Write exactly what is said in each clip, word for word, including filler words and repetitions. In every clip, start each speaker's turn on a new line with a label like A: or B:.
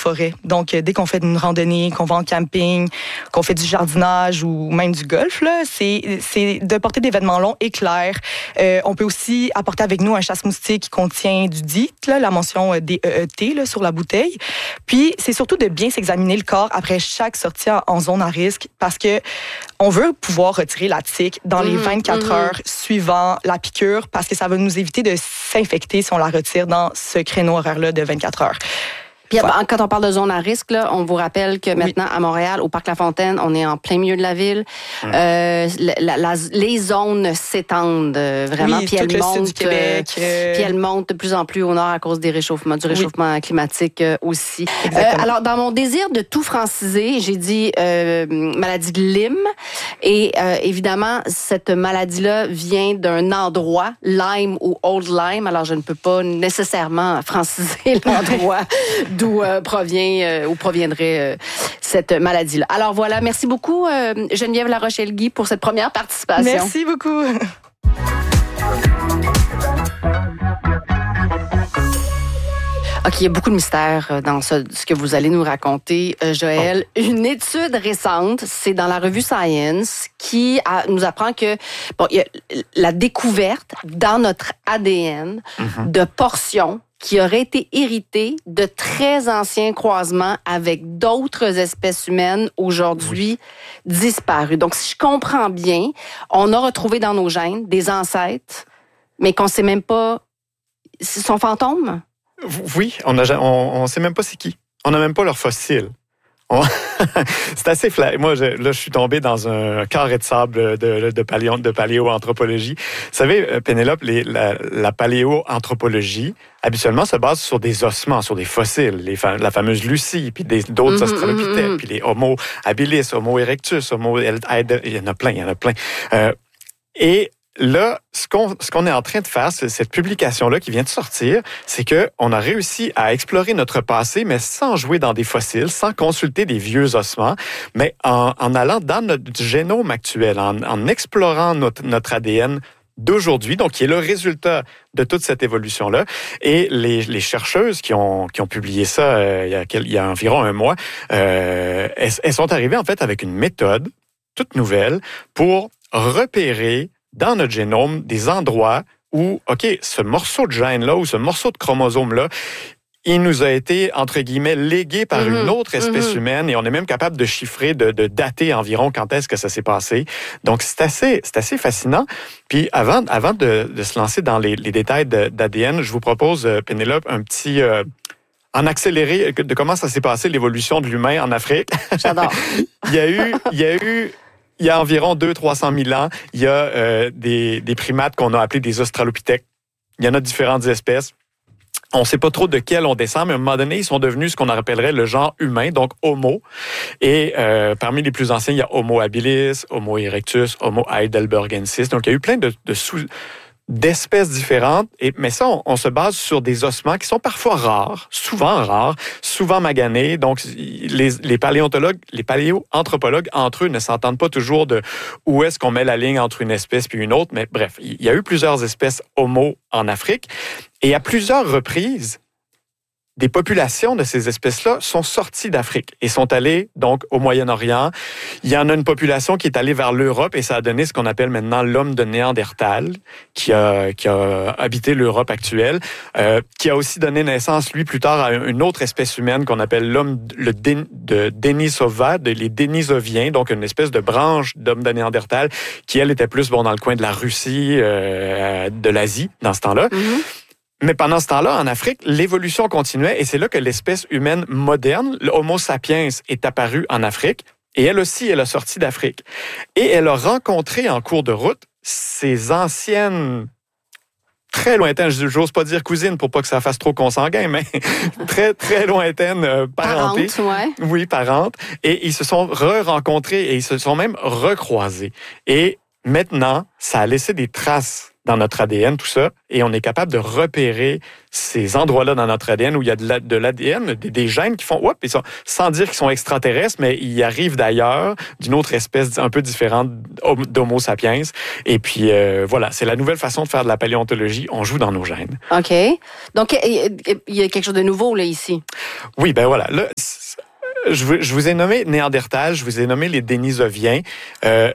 A: forêt. Donc, dès qu'on fait une randonnée, qu'on va en camping, qu'on fait du jardinage ou même du golf, là, c'est, c'est de porter des vêtements longs et clairs. Euh, on peut aussi apporter avec nous un chasse-moustique qui contient du D I T, là, la mention D E E T là, sur la bouteille. Puis, c'est surtout de bien s'examiner le corps après chaque sortie en zone à risque parce que on veut pouvoir retirer la tique dans mmh, les vingt-quatre mmh. heures suivant la piqûre parce que ça va nous éviter de s'infecter si on la retire dans ce créneau horaire-là de vingt-quatre heures.
B: Puis voilà. Quand on parle de zone à risque, là, on vous rappelle que maintenant, oui. à Montréal, au Parc La Fontaine, on est en plein milieu de la ville. Mmh. Euh, la, la, les zones s'étendent vraiment,
A: oui,
B: puis elles montent,
A: du Québec, euh...
B: puis elles montent de plus en plus au nord à cause des réchauffements, du réchauffement oui. climatique euh, aussi.
A: Euh,
B: alors, dans mon désir de tout franciser, j'ai dit euh, maladie de Lyme, et euh, évidemment, cette maladie-là vient d'un endroit, Lyme ou Old Lyme. Alors, je ne peux pas nécessairement franciser l'endroit d'où euh, provient euh, ou proviendrait euh, cette maladie-là. Alors voilà, merci beaucoup euh, Geneviève Laroche-Elgui pour cette première participation.
A: Merci beaucoup.
B: OK, il y a beaucoup de mystères dans ce, ce que vous allez nous raconter, euh, Joël. Oh. Une étude récente, c'est dans la revue Science, qui a, nous apprend que bon, il y a la découverte dans notre A D N mm-hmm. de portions qui auraient été héritées de très anciens croisements avec d'autres espèces humaines aujourd'hui oui. disparues. Donc, si je comprends bien, on a retrouvé dans nos gènes des ancêtres, mais qu'on ne sait même pas, ce sont fantômes?
C: Oui, on ne on, on sait même pas c'est qui. On n'a même pas leurs fossiles. On... c'est assez flat. Moi, je, là, je suis tombé dans un carré de sable de, de, paléo, de paléoanthropologie. Vous savez, Pénélope, les, la, la paléoanthropologie, habituellement, se base sur des ossements, sur des fossiles. Les, la fameuse Lucie, puis des, d'autres mm-hmm, australopithèques, mm-hmm. puis les Homo habilis, Homo erectus, Homo... Il y en a plein, il y en a plein. Euh, et là, ce qu'on, ce qu'on est en train de faire, c'est cette publication-là qui vient de sortir, c'est que on a réussi à explorer notre passé, mais sans jouer dans des fossiles, sans consulter des vieux ossements, mais en, en allant dans notre génome actuel, en, en explorant notre, notre A D N d'aujourd'hui, donc qui est le résultat de toute cette évolution-là. Et les, les chercheuses qui ont, qui ont publié ça euh, il, y a, il y a environ un mois, euh, elles, elles sont arrivées en fait avec une méthode toute nouvelle pour repérer dans notre génome des endroits où, OK, ce morceau de gène-là ou ce morceau de chromosome-là, il nous a été, entre guillemets, légué par mm-hmm. une autre espèce mm-hmm. humaine et on est même capable de chiffrer, de, de dater environ quand est-ce que ça s'est passé. Donc, c'est assez, c'est assez fascinant. Puis, avant, avant de, de se lancer dans les, les détails de, d'A D N, je vous propose, Pénélope, un petit... Euh, en accéléré de comment ça s'est passé, l'évolution de l'humain en Afrique.
B: J'adore.
C: il y a eu... Il y a eu Il y a environ deux cents à trois cents mille ans, il y a euh, des, des primates qu'on a appelés des australopithèques. Il y en a différentes espèces. On ne sait pas trop de quels on descend, mais à un moment donné, ils sont devenus ce qu'on appellerait le genre humain, donc Homo. Et euh, parmi les plus anciens, il y a Homo habilis, Homo erectus, Homo heidelbergensis. Donc, il y a eu plein de, de sous... d'espèces différentes, et, mais ça, on, on se base sur des ossements qui sont parfois rares, souvent rares, souvent maganés. Donc, les, les paléontologues, les paléoanthropologues, entre eux, ne s'entendent pas toujours de où est-ce qu'on met la ligne entre une espèce puis une autre. Mais bref, il y a eu plusieurs espèces Homo en Afrique, et à plusieurs reprises, des populations de ces espèces-là sont sorties d'Afrique et sont allées donc au Moyen-Orient. Il y en a une population qui est allée vers l'Europe et ça a donné ce qu'on appelle maintenant l'homme de Néandertal, qui a, qui a habité l'Europe actuelle, euh, qui a aussi donné naissance, lui, plus tard, à une autre espèce humaine qu'on appelle l'homme le Dén, de Denisova, de, les Denisoviens, donc une espèce de branche d'homme de Néandertal qui, elle, était plus bon dans le coin de la Russie, euh, de l'Asie, dans ce temps-là. Mm-hmm. Mais pendant ce temps-là, en Afrique, l'évolution continuait et c'est là que l'espèce humaine moderne, le Homo sapiens, est apparue en Afrique et elle aussi, elle a sorti d'Afrique. Et elle a rencontré en cours de route ses anciennes, très lointaines, j'ose pas dire cousines pour pas que ça fasse trop consanguin, mais très, très lointaines euh, parentées.
B: Parentes, ouais.
C: Oui, parentes. Et ils se sont re-rencontrés et ils se sont même recroisés. Et maintenant, ça a laissé des traces dans notre A D N, tout ça, et on est capable de repérer ces endroits-là dans notre A D N où il y a de, la, de l'A D N, des, des gènes qui font, oups, ils sont, sans dire qu'ils sont extraterrestres, mais ils arrivent d'ailleurs, d'une autre espèce un peu différente d'Homo sapiens. Et puis, euh, voilà, c'est la nouvelle façon de faire de la paléontologie. On joue dans nos gènes.
B: OK. Donc, il y a quelque chose de nouveau, là, ici.
C: Oui, ben voilà. Là, je, vous, je vous ai nommé Néandertal, je vous ai nommé les Denisoviens. Euh,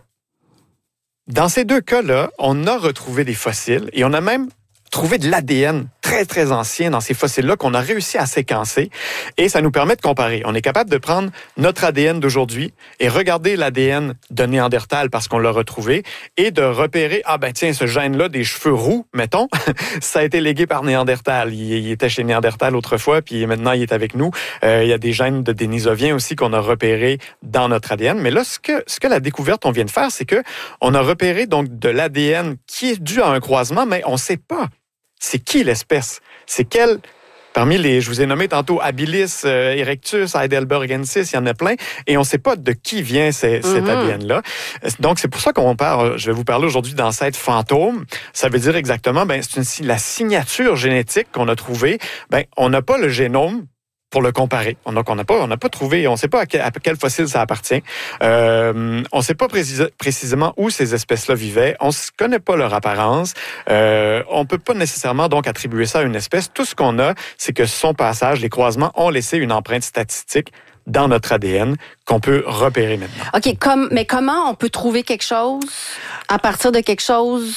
C: dans ces deux cas-là, on a retrouvé des fossiles et on a même trouvé de l'A D N très, très ancien dans ces fossiles-là qu'on a réussi à séquencer et ça nous permet de comparer. On est capable de prendre notre A D N d'aujourd'hui et regarder l'A D N de Néandertal parce qu'on l'a retrouvé et de repérer, ah ben tiens, ce gène-là des cheveux roux, mettons, ça a été légué par Néandertal. Il, il était chez Néandertal autrefois, puis maintenant il est avec nous. Euh, il y a des gènes de Denisoviens aussi qu'on a repérés dans notre A D N. Mais là, ce que, ce que la découverte on vient de faire, c'est que on a repéré donc de l'A D N qui est dû à un croisement, mais on ne sait pas c'est qui l'espèce? C'est quelle... Parmi les, je vous ai nommé tantôt Habilis, euh, Erectus, Heidelbergensis, il y en a plein, et on ne sait pas de qui vient ces, mm-hmm. cet A D N-là. Donc, c'est pour ça qu'on parle, je vais vous parler aujourd'hui d'ancêtres fantômes. Ça veut dire exactement, ben, c'est une, la signature génétique qu'on a trouvée. Ben, on n'a pas le génome pour le comparer. Donc, on n'a pas, on n'a pas trouvé, on ne sait pas à quel, à quel fossile ça appartient. Euh, on ne sait pas précis, précisément où ces espèces-là vivaient. On ne connaît pas leur apparence. Euh, on ne peut pas nécessairement donc attribuer ça à une espèce. Tout ce qu'on a, c'est que son passage, les croisements, ont laissé une empreinte statistique dans notre A D N qu'on peut repérer maintenant.
B: OK, comme, mais comment on peut trouver quelque chose à partir de quelque chose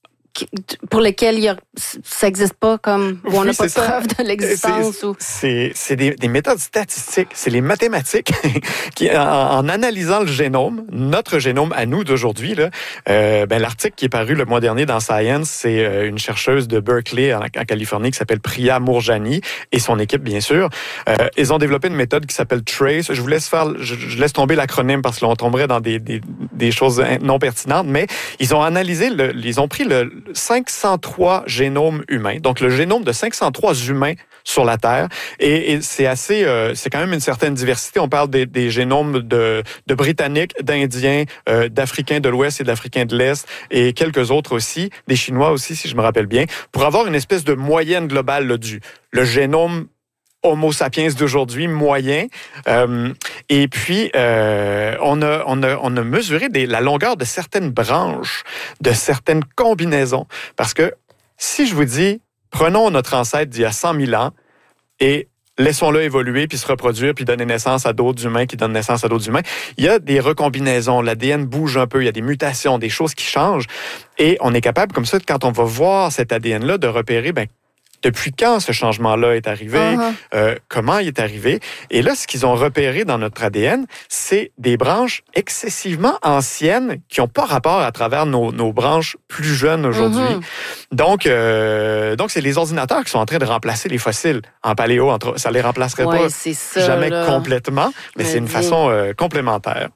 B: pour lesquels il y a, ça n'existe pas, comme où on n'a
C: oui,
B: pas de preuve de l'existence?
C: C'est,
B: ou...
C: c'est, c'est des, des méthodes statistiques, c'est les mathématiques qui, en, en analysant le génome, notre génome à nous d'aujourd'hui, là, euh, ben, l'article qui est paru le mois dernier dans Science, c'est euh, une chercheuse de Berkeley en, en Californie qui s'appelle Priya Moorjani et son équipe, bien sûr. Euh, ils ont développé une méthode qui s'appelle TRACE. Je vous laisse faire, je, je laisse tomber l'acronyme parce que là, on tomberait dans des, des, des choses non pertinentes, mais ils ont analysé, le, ils ont pris le cinq cent trois génomes humains, donc le génome de cinq cent trois humains sur la Terre, et, et c'est assez, euh, c'est quand même une certaine diversité. On parle des, des génomes de, de Britanniques, d'Indiens, euh, d'Africains de l'Ouest et d'Africains de l'Est, et quelques autres aussi, des Chinois aussi, si je me rappelle bien, pour avoir une espèce de moyenne globale là, du le génome Homo sapiens d'aujourd'hui, moyen. Euh, et puis, euh, on, a, on, a, on a mesuré des, la longueur de certaines branches, de certaines combinaisons. Parce que si je vous dis, prenons notre ancêtre d'il y a cent mille ans et laissons-le évoluer, puis se reproduire, puis donner naissance à d'autres humains qui donnent naissance à d'autres humains, il y a des recombinaisons. L'A D N bouge un peu, il y a des mutations, des choses qui changent. Et on est capable, comme ça, quand on va voir cet A D N-là, de repérer... ben depuis quand ce changement-là est arrivé, uh-huh. euh, comment il est arrivé. Et là, ce qu'ils ont repéré dans notre A D N, c'est des branches excessivement anciennes qui n'ont pas rapport à travers nos, nos branches plus jeunes aujourd'hui. Uh-huh. Donc, euh, donc, c'est les ordinateurs qui sont en train de remplacer les fossiles en paléo. Entre, ça ne les remplacerait
B: ouais,
C: pas
B: ça,
C: jamais
B: là.
C: complètement, mais, mais c'est une bien. façon euh, complémentaire.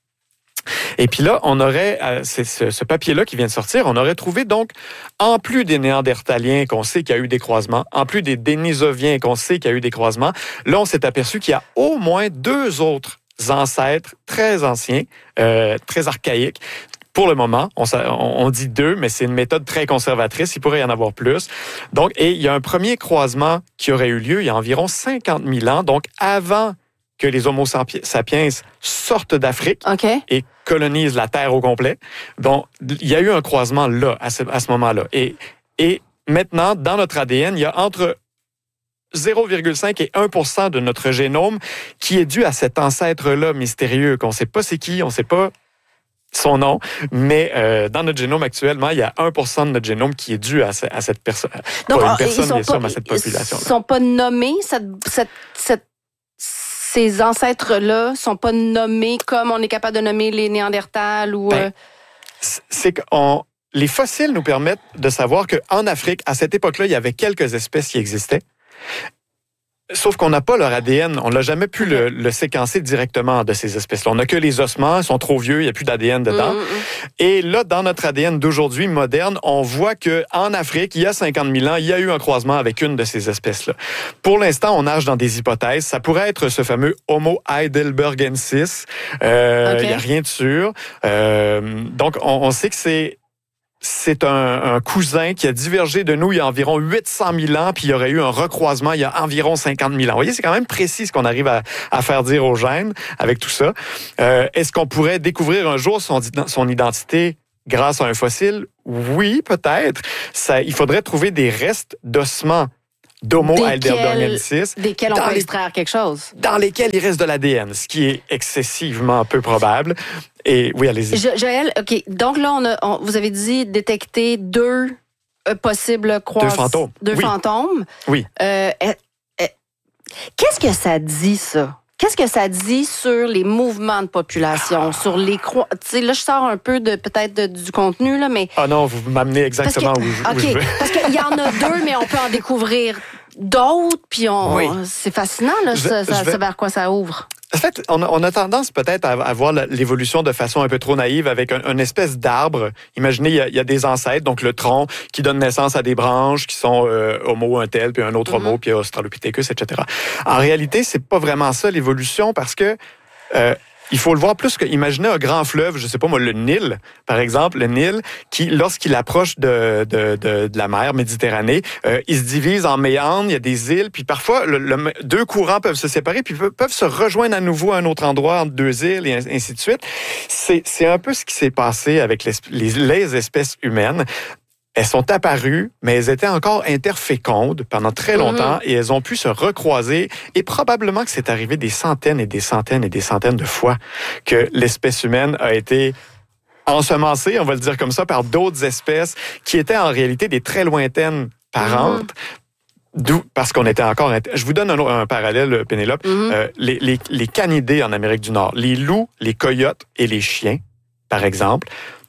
C: Et puis là, on aurait, c'est ce, ce papier-là qui vient de sortir, on aurait trouvé donc, en plus des Néandertaliens qu'on sait qu'il y a eu des croisements, en plus des Denisoviens qu'on sait qu'il y a eu des croisements, là, on s'est aperçu qu'il y a au moins deux autres ancêtres très anciens, euh, très archaïques. Pour le moment, on, on dit deux, mais c'est une méthode très conservatrice. Il pourrait y en avoir plus. Donc, et il y a un premier croisement qui aurait eu lieu il y a environ cinquante mille ans, donc avant que les Homo sapiens sortent d'Afrique
B: okay.
C: et colonisent la Terre au complet. Donc, il y a eu un croisement là, à ce, à ce moment-là. Et, et maintenant, dans notre A D N, il y a entre zéro virgule cinq et un pour cent de notre génome qui est dû à cet ancêtre-là mystérieux, qu'on ne sait pas c'est qui, on ne sait pas son nom, mais euh, dans notre génome actuellement, il y a un pour cent de notre génome qui est dû à, ce, à cette personne.
B: Donc,
C: pas une personne, bien
B: pas,
C: sûr, mais à cette population.
B: Ils ne sont pas nommés, cette... cette, cette... Ces ancêtres-là sont pas nommés comme on est capable de nommer les Néandertals ou...
C: Ben, c'est qu'on... Les fossiles nous permettent de savoir qu'en Afrique, à cette époque-là, il y avait quelques espèces qui existaient. Sauf qu'on n'a pas leur A D N. On n'a jamais pu le, le séquencer directement de ces espèces-là. On n'a que les ossements, ils sont trop vieux, il n'y a plus d'A D N dedans. Mm-hmm. Et là, dans notre A D N d'aujourd'hui, moderne, on voit qu'en Afrique, il y a cinquante mille ans, il y a eu un croisement avec une de ces espèces-là. Pour l'instant, on nage dans des hypothèses. Ça pourrait être ce fameux Homo heidelbergensis. Euh, okay. Il n'y a rien de sûr. Euh, donc, on, on sait que c'est... C'est un, un cousin qui a divergé de nous il y a environ huit cent mille ans, puis il y aurait eu un recroisement il y a environ cinquante mille ans. Vous voyez, c'est quand même précis ce qu'on arrive à, à faire dire aux gènes avec tout ça. Euh, est-ce qu'on pourrait découvrir un jour son, son identité grâce à un fossile? Oui, peut-être. Ça, il faudrait trouver des restes d'ossements d'Homo heidelbergensis.
B: Desquels on peut
C: les,
B: extraire quelque chose.
C: Dans lesquels il reste de l'A D N, ce qui est excessivement peu probable. Et oui, allez-y.
B: Jo- Joël, OK. Donc là, on a, on, vous avez dit détecter deux euh, possibles croises.
C: Deux fantômes.
B: Deux
C: oui.
B: fantômes.
C: Oui.
B: Euh, euh, euh, qu'est-ce que ça dit, ça? Qu'est-ce que ça dit sur les mouvements de population, ah. sur les croix? Tu sais, là, je sors un peu de peut-être de, du contenu, là, mais...
C: Ah non, vous m'amenez exactement
B: que,
C: où, je,
B: okay,
C: où je veux.
B: Parce qu'il y en a deux, mais on peut en découvrir d'autres, puis on, oui. c'est fascinant, là, je, ça, ça, vais... ça, vers quoi ça ouvre.
C: En fait, on a, on a tendance peut-être à, à voir l'évolution de façon un peu trop naïve avec un, une espèce d'arbre. Imaginez, il y, a, il y a des ancêtres, donc le tronc qui donne naissance à des branches qui sont euh, Homo un tel, puis un autre mm-hmm. Homo, puis Australopithecus, et cetera. En réalité, c'est pas vraiment ça l'évolution parce que euh, il faut le voir plus que, imaginez un grand fleuve, je sais pas moi, le Nil, par exemple, le Nil, qui, lorsqu'il approche de, de, de, de la mer Méditerranée, euh, il se divise en méandres, il y a des îles, puis parfois, le, le, deux courants peuvent se séparer, puis peuvent, peuvent se rejoindre à nouveau à un autre endroit, entre deux îles, et ainsi de suite. C'est, c'est un peu ce qui s'est passé avec les, les, les espèces humaines. Elles sont apparues, mais elles étaient encore interfécondes pendant très longtemps mmh. et elles ont pu se recroiser. Et probablement que c'est arrivé des centaines et des centaines et des centaines de fois que l'espèce humaine a été ensemencée, on va le dire comme ça, par d'autres espèces qui étaient en réalité des très lointaines parentes. Mmh. D'où, parce qu'on était encore... Je vous donne un, un parallèle, Pénélope. Mmh. Euh, les, les, les canidés en Amérique du Nord, les loups, les coyotes et les chiens, par exemple,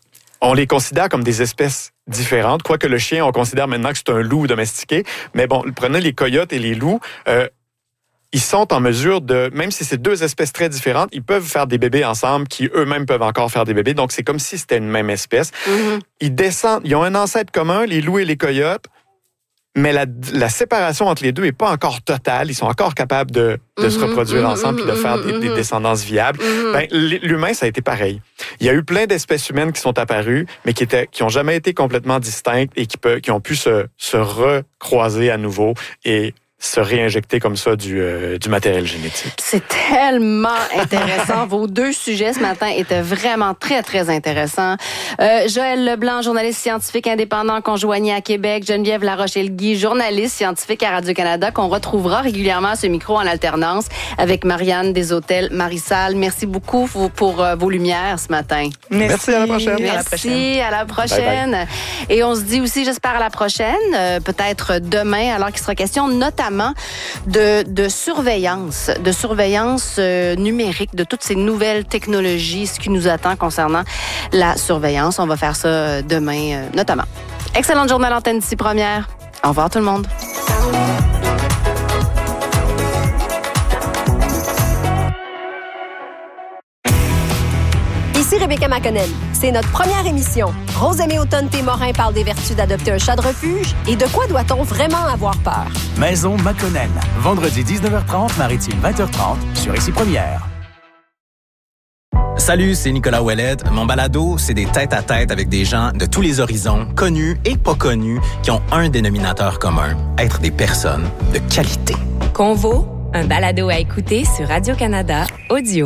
C: on les considère comme des espèces différentes, quoique le chien, on considère maintenant que c'est un loup domestiqué. Mais bon, prenez les coyotes et les loups, euh, ils sont en mesure de, même si c'est deux espèces très différentes, ils peuvent faire des bébés ensemble qui eux-mêmes peuvent encore faire des bébés. Donc, c'est comme si c'était une même espèce. Mm-hmm. Ils descendent, ils ont un ancêtre commun, les loups et les coyotes, mais la, la séparation entre les deux n'est pas encore totale. Ils sont encore capables de, de mm-hmm, se reproduire mm-hmm, ensemble et de faire mm-hmm, des, des descendances viables. Mm-hmm. Ben, l'humain, ça a été pareil. Il y a eu plein d'espèces humaines qui sont apparues, mais qui étaient, qui ont jamais été complètement distinctes et qui, peut, qui ont pu se, se recroiser à nouveau et se réinjecter comme ça du, euh, du matériel génétique.
B: C'est tellement intéressant. Vos deux sujets ce matin étaient vraiment très, très intéressants. Euh, Joël Leblanc, journaliste scientifique indépendant conjoigné à Québec. Geneviève Larochelle-Guy, journaliste scientifique à Radio-Canada, qu'on retrouvera régulièrement à ce micro en alternance avec Marianne Deshôtels Marissal. Merci beaucoup pour, pour uh, vos lumières ce matin.
C: Merci. Merci, à la prochaine.
B: Merci, à la prochaine. À la prochaine. Bye bye. Et on se dit aussi, j'espère, à la prochaine, euh, peut-être demain, alors qu'il sera question notamment De, de surveillance, de surveillance euh, numérique, de toutes ces nouvelles technologies, ce qui nous attend concernant la surveillance. On va faire ça demain, euh, notamment. Excellente journée à l'antenne d'ici première. Au revoir tout le monde.
D: Ici Rebecca McConnell. C'est notre première émission. Rosemée Automne-Témorin parle des vertus d'adopter un chat de refuge et de quoi doit-on vraiment avoir peur.
E: Maison McConnell. Vendredi dix-neuf heures trente, Maritime vingt heures trente, sur Ici Première.
F: Salut, c'est Nicolas Ouellette. Mon balado, c'est des tête-à-tête avec des gens de tous les horizons, connus et pas connus, qui ont un dénominateur commun, être des personnes de qualité.
G: Convo, un balado à écouter sur Radio-Canada Audio.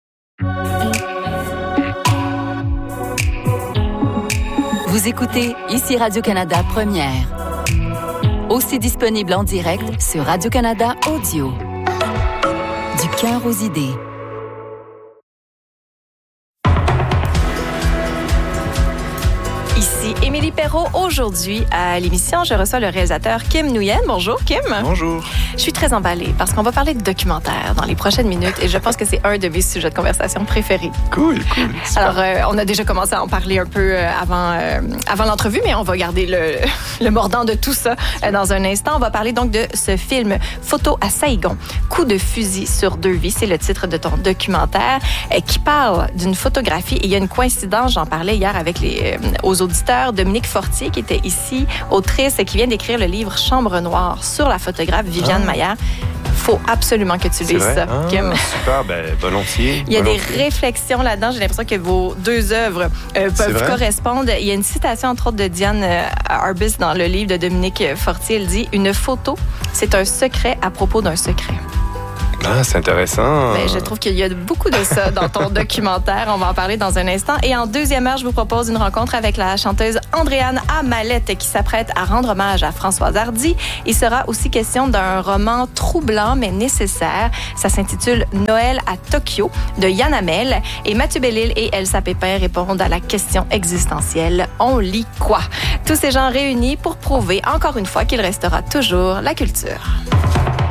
H: Vous écoutez Ici Radio-Canada Première. Aussi disponible en direct sur Radio-Canada Audio. Du cœur aux idées.
I: Ici Émilie Perrault. Aujourd'hui, à l'émission, je reçois le réalisateur Kim Nguyen. Bonjour, Kim.
C: Bonjour.
I: Je suis très emballée parce qu'on va parler de documentaire dans les prochaines minutes et je pense que c'est un de mes sujets de conversation préférés.
C: Cool, cool. Super.
I: Alors, euh, on a déjà commencé à en parler un peu avant, euh, avant l'entrevue, mais on va garder le, le mordant de tout ça euh, dans un instant. On va parler donc de ce film Photo à Saïgon, Coup de fusil sur deux vies. C'est le titre de ton documentaire euh, qui parle d'une photographie. Et il y a une coïncidence, j'en parlais hier avec les, euh, aux auditeurs, Dominique Fortier qui était ici, autrice et qui vient d'écrire le livre Chambre noire sur la photographe Viviane ah. Maillard. Faut absolument que tu lises ça,
J: ah,
I: Kim.
J: Super, ben volontiers.
I: Il y a
J: volontiers.
I: des réflexions là-dedans. J'ai l'impression que vos deux œuvres euh, peuvent correspondre. Il y a une citation, entre autres, de Diane euh, Arbus dans le livre de Dominique Fortier. Elle dit « Une photo, c'est un secret à propos d'un secret ».
J: Ah, c'est intéressant.
I: Ben, je trouve qu'il y a beaucoup de ça dans ton documentaire. On va en parler dans un instant. Et en deuxième heure, je vous propose une rencontre avec la chanteuse Andréane Amalette qui s'apprête à rendre hommage à Françoise Hardy. Il sera aussi question d'un roman troublant mais nécessaire. Ça s'intitule Noël à Tokyo de Yann Hamel. Et Mathieu Bellil et Elsa Pépin répondent à la question existentielle. On lit quoi? Tous ces gens réunis pour prouver encore une fois qu'il restera toujours la culture.